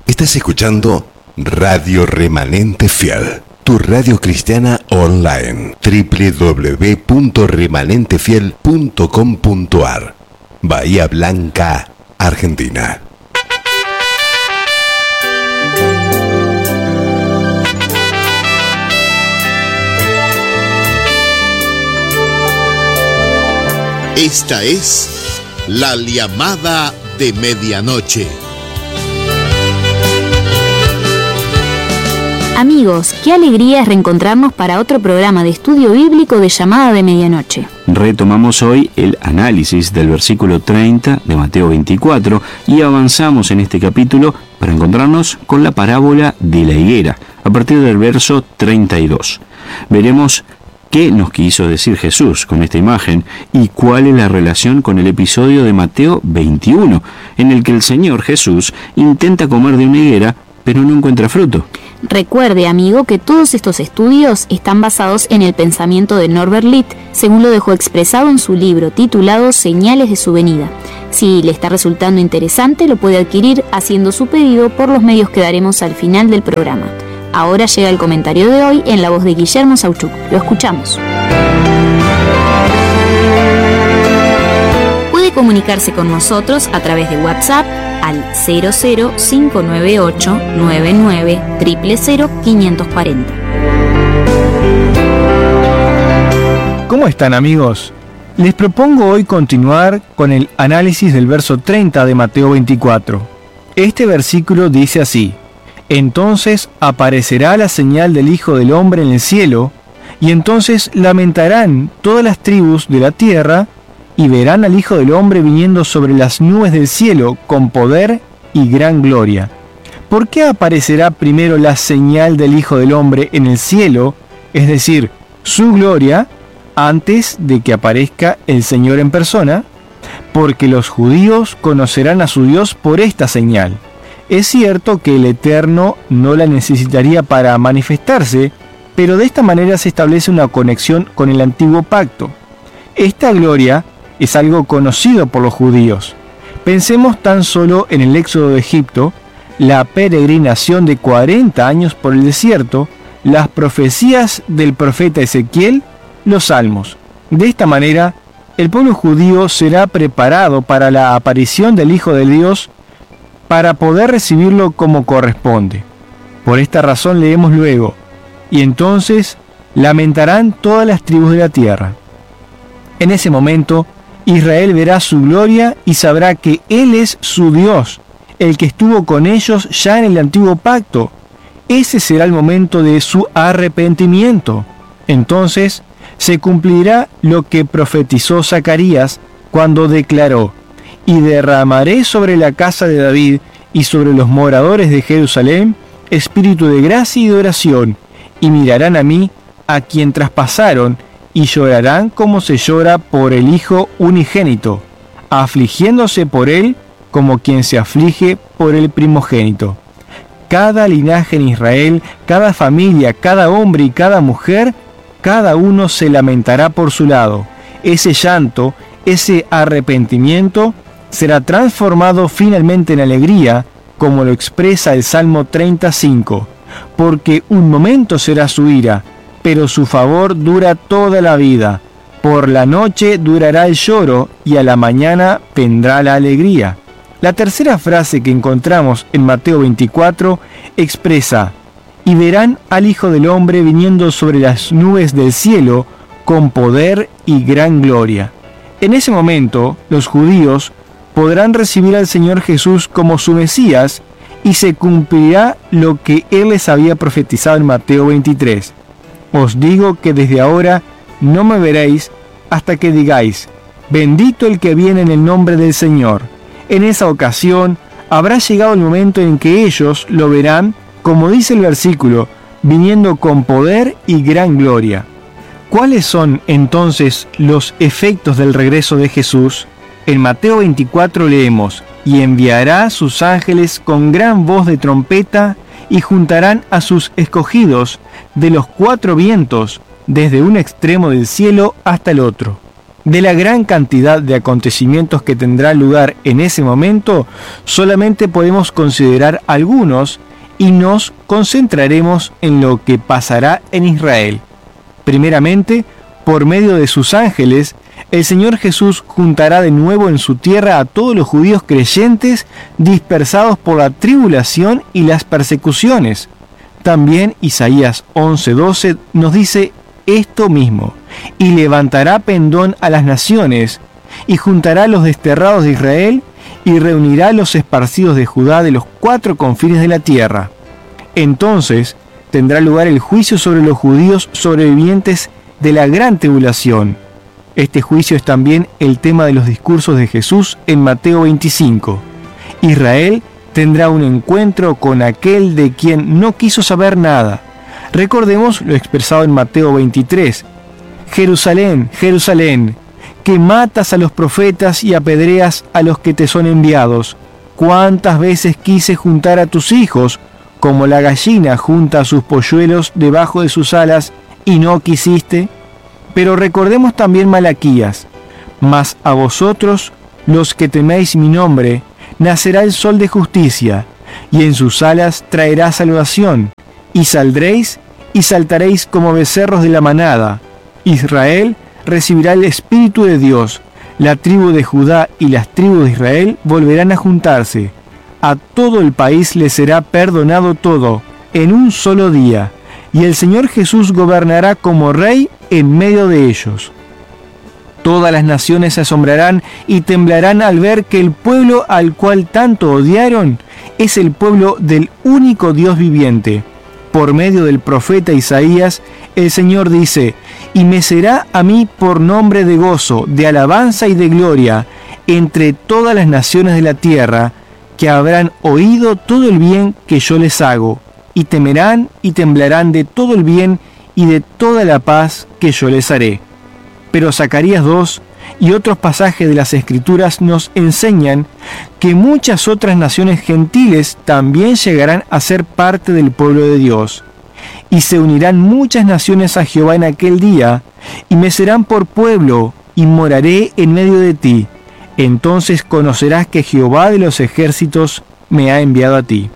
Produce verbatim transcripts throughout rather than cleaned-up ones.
Estás escuchando Radio Remanente Fiel, tu radio cristiana online, doble u doble u doble u punto remanente fiel punto com punto a r, Bahía Blanca, Argentina. Esta es la llamada de medianoche. Amigos, qué alegría es reencontrarnos para otro programa de estudio bíblico de Llamada de Medianoche. Retomamos hoy el análisis del versículo treinta de Mateo veinticuatro y avanzamos en este capítulo para encontrarnos con la parábola de la higuera, a partir del verso treinta y dos. Veremos qué nos quiso decir Jesús con esta imagen y cuál es la relación con el episodio de Mateo veintiuno, en el que el Señor Jesús intenta comer de una higuera, pero no encuentra fruto. Recuerde, amigo, que todos estos estudios están basados en el pensamiento de Norbert Litt, según lo dejó expresado en su libro titulado Señales de su venida. Si le está resultando interesante, lo puede adquirir haciendo su pedido por los medios que daremos al final del programa. Ahora llega el comentario de hoy en la voz de Guillermo Sauchuk. Lo escuchamos. Puede comunicarse con nosotros a través de WhatsApp al cero cero cinco nueve ocho nueve nueve cero cero cero cinco cuatro cero. ¿Cómo están, amigos? Les propongo hoy continuar con el análisis del verso treinta de Mateo veinticuatro. Este versículo dice así: Entonces aparecerá la señal del Hijo del Hombre en el cielo, y entonces lamentarán todas las tribus de la tierra, y verán al Hijo del Hombre viniendo sobre las nubes del cielo con poder y gran gloria. ¿Por qué aparecerá primero la señal del Hijo del Hombre en el cielo, es decir, su gloria, antes de que aparezca el Señor en persona? Porque los judíos conocerán a su Dios por esta señal. Es cierto que el Eterno no la necesitaría para manifestarse, pero de esta manera se establece una conexión con el antiguo pacto. Esta gloria es algo conocido por los judíos. Pensemos tan solo en el éxodo de Egipto, la peregrinación de cuarenta años por el desierto, las profecías del profeta Ezequiel, los salmos. De esta manera, el pueblo judío será preparado para la aparición del Hijo de Dios para poder recibirlo como corresponde. Por esta razón leemos luego: y entonces lamentarán todas las tribus de la tierra. En ese momento, Israel verá su gloria y sabrá que Él es su Dios, el que estuvo con ellos ya en el antiguo pacto. Ese será el momento de su arrepentimiento. Entonces se cumplirá lo que profetizó Zacarías cuando declaró: y derramaré sobre la casa de David y sobre los moradores de Jerusalén espíritu de gracia y de oración, y mirarán a mí, a quien traspasaron, y llorarán como se llora por el hijo unigénito, afligiéndose por él como quien se aflige por el primogénito. Cada linaje en Israel, cada familia, cada hombre y cada mujer, cada uno se lamentará por su lado. Ese llanto, ese arrepentimiento, será transformado finalmente en alegría, como lo expresa el Salmo treinta y cinco, porque un momento será su ira, pero su favor dura toda la vida. Por la noche durará el lloro, y a la mañana vendrá la alegría. La tercera frase que encontramos en Mateo veinticuatro expresa: y verán al Hijo del Hombre viniendo sobre las nubes del cielo con poder y gran gloria. En ese momento, los judíos podrán recibir al Señor Jesús como su Mesías, y se cumplirá lo que Él les había profetizado en Mateo veintitrés. Os digo que desde ahora no me veréis hasta que digáis: bendito el que viene en el nombre del Señor. En esa ocasión habrá llegado el momento en que ellos lo verán, como dice el versículo, viniendo con poder y gran gloria. ¿Cuáles son entonces los efectos del regreso de Jesús? En Mateo veinticuatro leemos: y enviará sus ángeles con gran voz de trompeta, y juntarán a sus escogidos de los cuatro vientos, desde un extremo del cielo hasta el otro. De la gran cantidad de acontecimientos que tendrá lugar en ese momento, solamente podemos considerar algunos y nos concentraremos en lo que pasará en Israel. Primeramente, por medio de sus ángeles, el Señor Jesús juntará de nuevo en su tierra a todos los judíos creyentes dispersados por la tribulación y las persecuciones. También Isaías once doce nos dice esto mismo: y levantará pendón a las naciones, y juntará a los desterrados de Israel, y reunirá a los esparcidos de Judá de los cuatro confines de la tierra. Entonces tendrá lugar el juicio sobre los judíos sobrevivientes de la gran tribulación. Este juicio es también el tema de los discursos de Jesús en Mateo veinticinco. Israel tendrá un encuentro con aquel de quien no quiso saber nada. Recordemos lo expresado en Mateo veintitrés. Jerusalén, Jerusalén, que matas a los profetas y apedreas a los que te son enviados. ¿Cuántas veces quise juntar a tus hijos, como la gallina junta a sus polluelos debajo de sus alas, y no quisiste? Pero recordemos también Malaquías. Mas a vosotros, los que teméis mi nombre, nacerá el sol de justicia, y en sus alas traerá salvación, y saldréis y saltaréis como becerros de la manada. Israel recibirá el Espíritu de Dios. La tribu de Judá y las tribus de Israel volverán a juntarse. A todo el país le será perdonado todo, en un solo día, y el Señor Jesús gobernará como Rey en medio de ellos. Todas las naciones se asombrarán y temblarán al ver que el pueblo al cual tanto odiaron es el pueblo del único Dios viviente. Por medio del profeta Isaías, el Señor dice: y me será a mí por nombre de gozo, de alabanza y de gloria, entre todas las naciones de la tierra, que habrán oído todo el bien que yo les hago, y temerán y temblarán de todo el bien y de toda la paz que yo les haré. Pero Zacarías dos y otros pasajes de las Escrituras nos enseñan que muchas otras naciones gentiles también llegarán a ser parte del pueblo de Dios. Y se unirán muchas naciones a Jehová en aquel día, y me serán por pueblo, y moraré en medio de ti. Entonces conocerás que Jehová de los ejércitos me ha enviado a ti.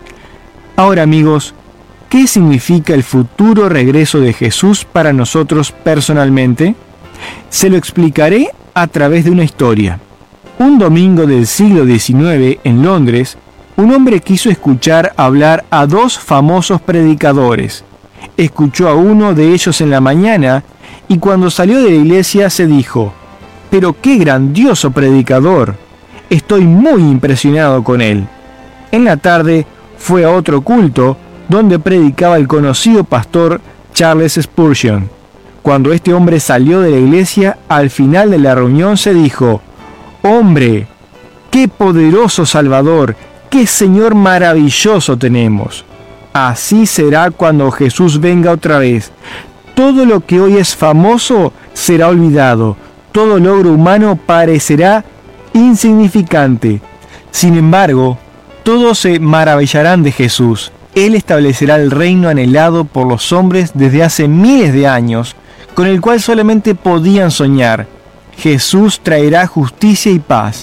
Ahora, amigos, ¿qué significa el futuro regreso de Jesús para nosotros personalmente? Se lo explicaré a través de una historia. Un domingo del siglo diecinueve en Londres, un hombre quiso escuchar hablar a dos famosos predicadores. Escuchó a uno de ellos en la mañana y cuando salió de la iglesia se dijo: «¡Pero qué grandioso predicador! Estoy muy impresionado con él». En la tarde fue a otro culto donde predicaba el conocido pastor Charles Spurgeon. Cuando este hombre salió de la iglesia, al final de la reunión se dijo: «¡Hombre, qué poderoso Salvador! ¡Qué Señor maravilloso tenemos!». Así será cuando Jesús venga otra vez. Todo lo que hoy es famoso será olvidado. Todo logro humano parecerá insignificante. Sin embargo, todos se maravillarán de Jesús. Él establecerá el reino anhelado por los hombres desde hace miles de años, con el cual solamente podían soñar. Jesús traerá justicia y paz.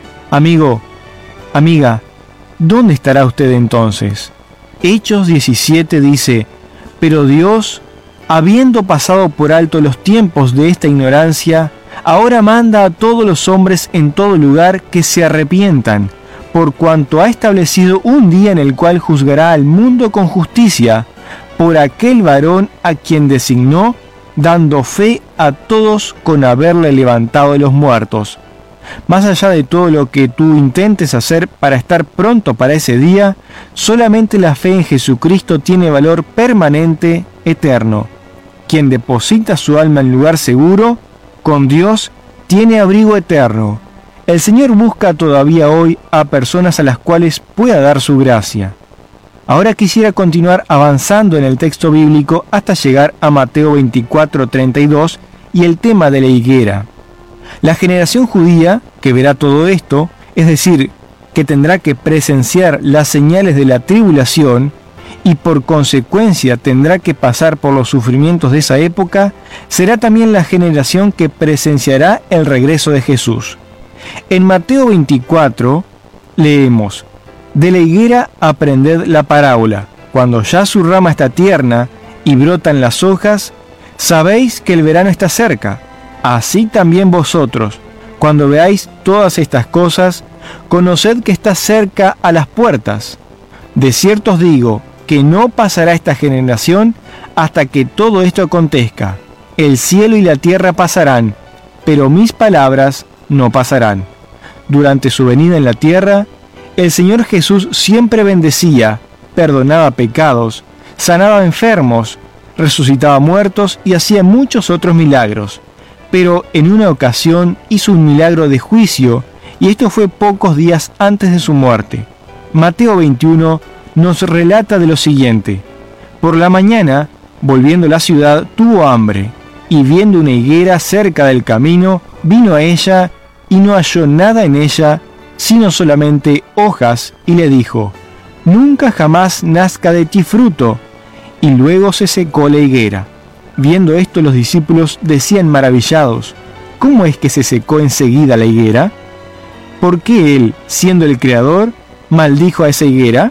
Amigo, amiga, ¿dónde estará usted entonces? Hechos diecisiete dice: «Pero Dios, habiendo pasado por alto los tiempos de esta ignorancia, ahora manda a todos los hombres en todo lugar que se arrepientan, por cuanto ha establecido un día en el cual juzgará al mundo con justicia, por aquel varón a quien designó, dando fe a todos con haberle levantado de los muertos». Más allá de todo lo que tú intentes hacer para estar pronto para ese día, solamente la fe en Jesucristo tiene valor permanente, eterno. Quien deposita su alma en lugar seguro, con Dios, tiene abrigo eterno. El Señor busca todavía hoy a personas a las cuales pueda dar su gracia. Ahora quisiera continuar avanzando en el texto bíblico hasta llegar a Mateo veinticuatro treinta y dos y el tema de la higuera. La generación judía que verá todo esto, es decir, que tendrá que presenciar las señales de la tribulación, y por consecuencia tendrá que pasar por los sufrimientos de esa época, será también la generación que presenciará el regreso de Jesús. En Mateo veinticuatro leemos: de la higuera aprended la parábola. Cuando ya su rama está tierna y brotan las hojas, sabéis que el verano está cerca. Así también vosotros, cuando veáis todas estas cosas, conoced que está cerca a las puertas. De cierto os digo que no pasará esta generación hasta que todo esto acontezca. El cielo y la tierra pasarán, pero mis palabras no pasarán. Durante su venida en la tierra, el Señor Jesús siempre bendecía, perdonaba pecados, sanaba enfermos, resucitaba muertos y hacía muchos otros milagros. Pero en una ocasión hizo un milagro de juicio, y esto fue pocos días antes de su muerte. Mateo veintiuno nos relata de lo siguiente: por la mañana, volviendo a la ciudad, tuvo hambre, y viendo una higuera cerca del camino, vino a ella, y no halló nada en ella, sino solamente hojas, y le dijo: nunca jamás nazca de ti fruto. Y luego se secó la higuera. Viendo esto, los discípulos decían maravillados: ¿cómo es que se secó enseguida la higuera? ¿Por qué él, siendo el creador, maldijo a esa higuera?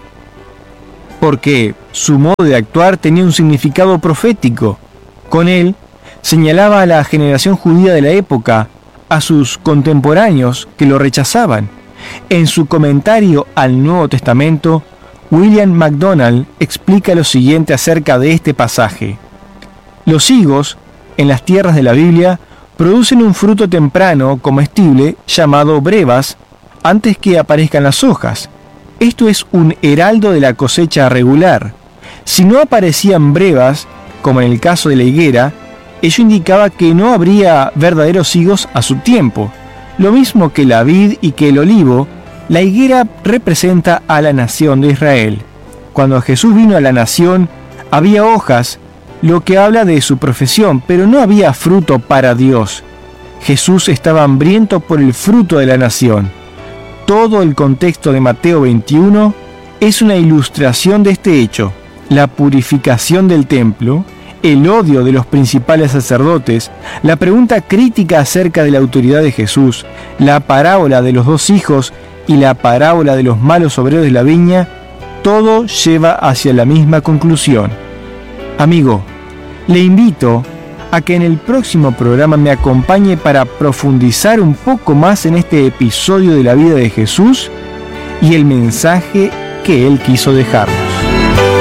Porque su modo de actuar tenía un significado profético. Con él señalaba a la generación judía de la época, a sus contemporáneos que lo rechazaban. En su comentario al Nuevo Testamento, William MacDonald explica lo siguiente acerca de este pasaje: los higos, en las tierras de la Biblia, producen un fruto temprano comestible llamado brevas antes que aparezcan las hojas. Esto es un heraldo de la cosecha regular. Si no aparecían brevas, como en el caso de la higuera, ello indicaba que no habría verdaderos higos a su tiempo. Lo mismo que la vid y que el olivo, la higuera representa a la nación de Israel. Cuando Jesús vino a la nación, había hojas, lo que habla de su profesión, pero no había fruto para Dios. Jesús estaba hambriento por el fruto de la nación. Todo el contexto de Mateo veintiuno es una ilustración de este hecho: la purificación del templo, el odio de los principales sacerdotes, la pregunta crítica acerca de la autoridad de Jesús, la parábola de los dos hijos y la parábola de los malos obreros de la viña, todo lleva hacia la misma conclusión. Amigo, le invito a que en el próximo programa me acompañe para profundizar un poco más en este episodio de la vida de Jesús y el mensaje que Él quiso dejar.